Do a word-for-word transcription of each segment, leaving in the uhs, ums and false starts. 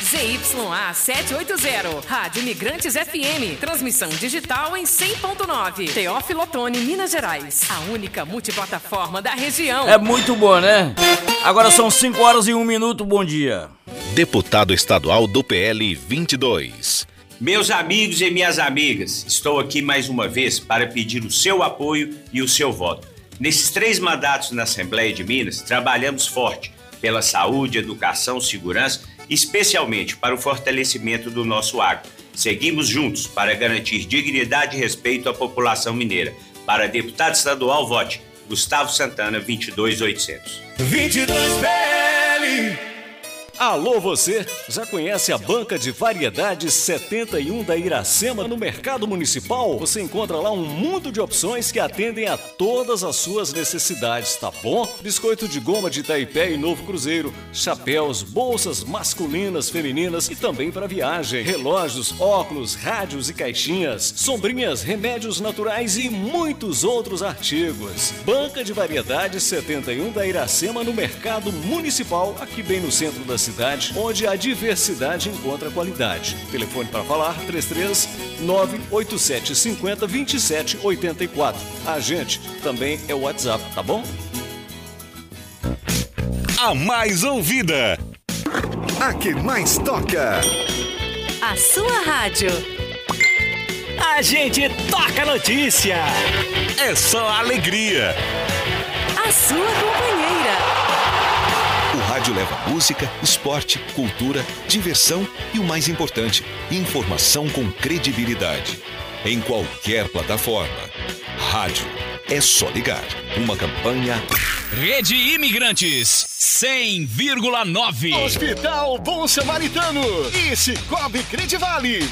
Z Y A setecentos e oitenta, Rádio Imigrantes F M, transmissão digital em cem ponto nove, Teófilo Otoni, Minas Gerais, a única multiplataforma da região. É muito bom, né? Agora são cinco horas e um minuto, bom dia. Deputado estadual do P L vinte e dois. Meus amigos e minhas amigas, estou aqui mais uma vez para pedir o seu apoio e o seu voto. Nesses três mandatos na Assembleia de Minas, trabalhamos forte pela saúde, educação, segurança, especialmente para o fortalecimento do nosso agro. Seguimos juntos para garantir dignidade e respeito à população mineira. Para deputado estadual, vote Gustavo Santana, vinte e dois mil e oitocentos. vinte e dois P L. Alô você, já conhece a Banca de Variedades setenta e um da Iracema no Mercado Municipal? Você encontra lá um mundo de opções que atendem a todas as suas necessidades, tá bom? Biscoito de goma de Itaipé e Novo Cruzeiro, chapéus, bolsas masculinas, femininas e também para viagem, relógios, óculos, rádios e caixinhas, sombrinhas, remédios naturais e muitos outros artigos. Banca de Variedades setenta e um da Iracema no Mercado Municipal, aqui bem no centro da cidade. Cidade, onde a diversidade encontra qualidade. Telefone para falar três três nove oito sete cinco zero dois sete oito quatro. A gente também é o WhatsApp, tá bom? A mais ouvida, a que mais toca, a sua rádio. A gente toca notícia. É só alegria. A sua companheira. O rádio leva música, esporte, cultura, diversão e o mais importante, informação com credibilidade. Em qualquer plataforma. Rádio. É só ligar. Uma campanha... Rede Imigrantes cem vírgula nove. Hospital Bom Samaritano e Cicobi Credivale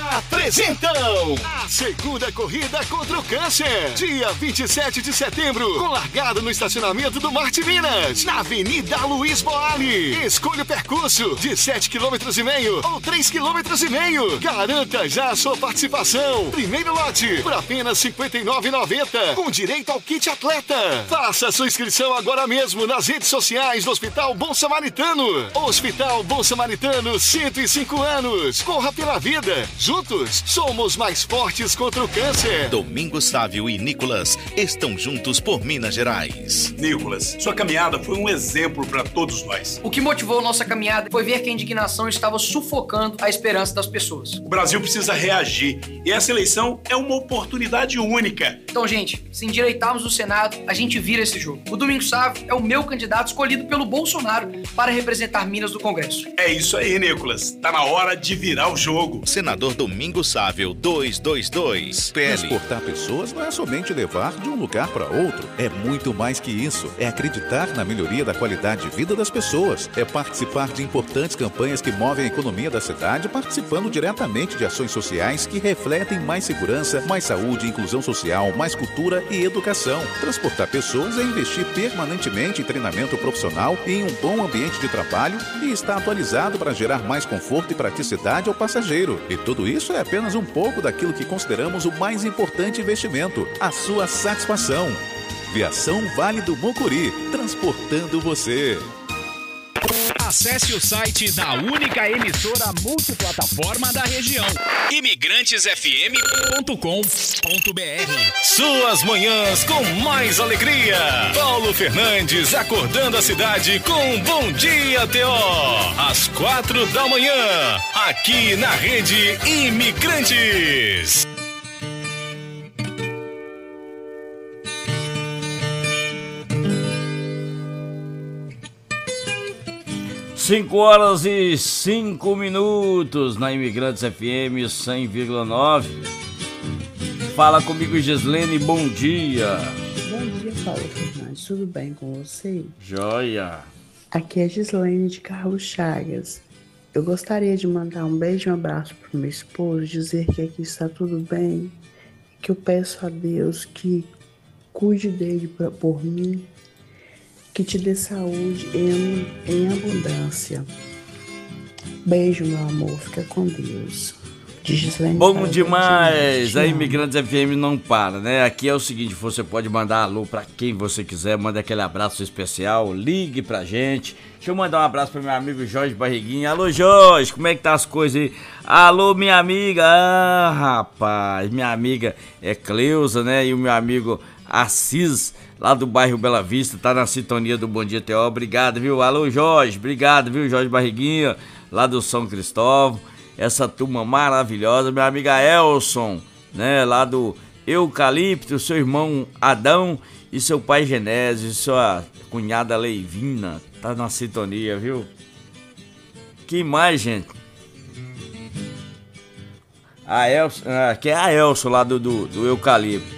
apresentam a segunda corrida contra o câncer. Dia vinte e sete de setembro, com largada no estacionamento do Marte Minas, na Avenida Luiz Boali. Escolha o percurso de sete quilômetros e meio ou três quilômetros e meio. Garanta já a sua participação. Primeiro lote por apenas cinquenta e nove reais e noventa centavos, com direito ao kit atleta. Faça sua inscrição agora mesmo nas redes sociais do Hospital Bom Samaritano. Hospital Bom Samaritano, cento e cinco anos. Corra pela vida. Juntos, somos mais fortes contra o câncer. Domingos Sávio e Nicolas estão juntos por Minas Gerais. Nicolas, sua caminhada foi um exemplo para todos nós. O que motivou nossa caminhada foi ver que a indignação estava sufocando a esperança das pessoas. O Brasil precisa reagir e essa eleição é uma oportunidade única. Então, gente, se endireitarmos o Senado, a gente vira esse jogo. O Domingos Sávio é o meu candidato escolhido pelo Bolsonaro para representar Minas no Congresso. É isso aí, Nicolas. Tá na hora de virar o jogo. Senador Domingos Sávio, duzentos e vinte e dois, P L. Transportar pessoas não é somente levar de um lugar para outro. É muito mais que isso. É acreditar na melhoria da qualidade de vida das pessoas. É participar de importantes campanhas que movem a economia da cidade, participando diretamente de ações sociais que refletem mais segurança, mais saúde, inclusão social, mais cultura e educação. Transportar pessoas é investir permanentemente em treinamento profissional e em um bom ambiente de trabalho e estar atualizado para gerar mais conforto e praticidade ao passageiro. E tudo isso é apenas um pouco daquilo que consideramos o mais importante investimento, a sua satisfação. Viação Vale do Mucuri, transportando você. Acesse o site da única emissora multiplataforma da região, imigrantesfm ponto com ponto br. Suas manhãs com mais alegria. Paulo Fernandes acordando a cidade com Bom Dia T O. Às quatro da manhã, aqui na Rede Imigrantes. cinco horas e cinco minutos na Imigrantes F M cem vírgula nove. Fala comigo, Gislene, bom dia. Bom dia, Paulo Fernandes, tudo bem com você? Joia. Aqui é Gislene de Carlos Chagas. Eu gostaria de mandar um beijo e um abraço para o meu esposo, dizer que aqui está tudo bem, que eu peço a Deus que cuide dele pra, por mim, que te dê saúde em, em abundância. Beijo, meu amor. Fica com Deus. De Gislene Bom Fala demais! Te A amo. Imigrantes F M não para, né? Aqui é o seguinte, você pode mandar alô pra quem você quiser, manda aquele abraço especial, ligue pra gente. Deixa eu mandar um abraço pro meu amigo Jorge Barriguinha. Alô, Jorge, como é que tá as coisas aí? Alô, minha amiga! Ah, rapaz, minha amiga é Cleusa, né? E o meu amigo Assis, lá do bairro Bela Vista, tá na sintonia do Bom Dia T O. Obrigado, viu? Alô, Jorge, obrigado, viu, Jorge Barriguinha, lá do São Cristóvão. Essa turma maravilhosa, minha amiga Elson, né, lá do Eucalipto, seu irmão Adão e seu pai Genésio, sua cunhada Leivina, tá na sintonia, viu? Que mais, gente? A Elson, ah, que é a Elson lá do, do, do Eucalipto.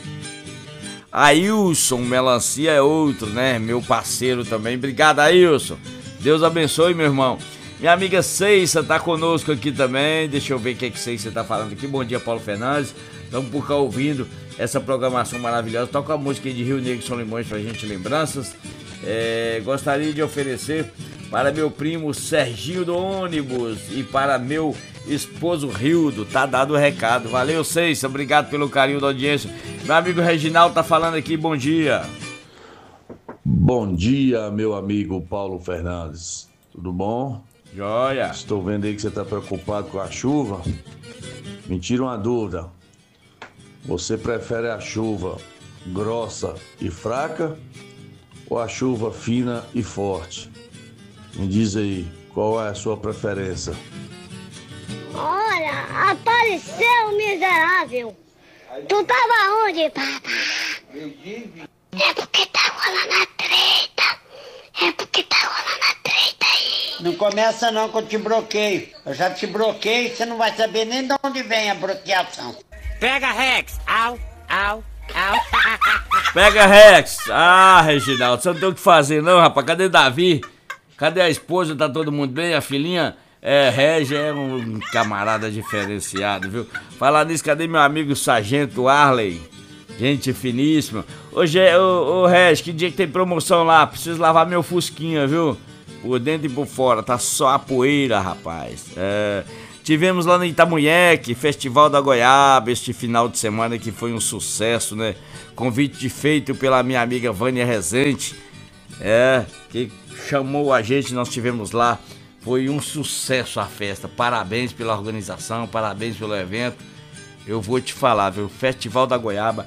Ailson Melancia é outro, né, meu parceiro também. Obrigado, Ailson. Deus abençoe, meu irmão. Minha amiga Ceissa tá conosco aqui também. Deixa eu ver o que é que Ceissa tá falando aqui. Bom dia, Paulo Fernandes. Estamos por cá ouvindo essa programação maravilhosa. Toca a música aí de Rio Negro e São Limões pra gente, lembranças. É, gostaria de oferecer para meu primo Serginho do ônibus e para meu esposo Rildo. Tá dado o recado. Valeu, Ceissa. Obrigado pelo carinho da audiência. Meu amigo Reginaldo tá falando aqui. Bom dia. Bom dia, meu amigo Paulo Fernandes. Tudo bom? Joia. Estou vendo aí que você está preocupado com a chuva. Me tira uma dúvida. Você prefere a chuva grossa e fraca ou a chuva fina e forte? Me diz aí, qual é a sua preferência? Olha, apareceu o miserável. Tu tava onde, papai? É porque tá rolando a treta. É porque tá rolando a treta aí. Não começa não que eu te bloqueio. Eu já te bloqueei, você não vai saber nem de onde vem a bloqueação. Pega, Rex. Au, au, au. Pega, Rex. Ah, Reginaldo, você não tem o que fazer não, rapaz. Cadê Davi? Cadê a esposa? Tá todo mundo bem? A filhinha? É, Regi é um camarada diferenciado, viu? Falar nisso, cadê meu amigo Sargento Arley? Gente finíssima. Hoje é, ô, ô Regi, que dia que tem promoção lá? Preciso lavar meu fusquinha, viu? Por dentro e por fora, tá só a poeira, rapaz. É, tivemos lá no Itamunheque, Festival da Goiaba, este final de semana que foi um sucesso, né? Convite feito pela minha amiga Vânia Rezende, é, que chamou a gente, nós tivemos lá. Foi um sucesso a festa. Parabéns pela organização, parabéns pelo evento. Eu vou te falar, viu? Festival da Goiaba,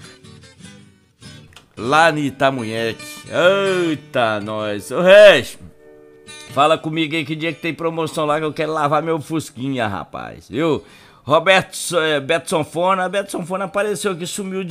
lá no Itamunheque. Eita, nós. Ô, Regi, fala comigo aí que dia que tem promoção lá que eu quero lavar meu fusquinha, rapaz. Viu? Roberto, é, Beto Sanfona. Beto Sanfona apareceu aqui, sumiu de